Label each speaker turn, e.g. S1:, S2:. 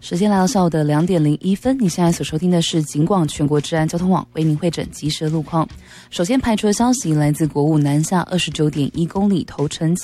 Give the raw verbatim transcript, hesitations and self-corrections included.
S1: 时间来到下午的两点零一分，你现在所收听的是警广全国治安交通网为您汇整即时路况。首先排除的消息来自国五南下二十九点一公里头城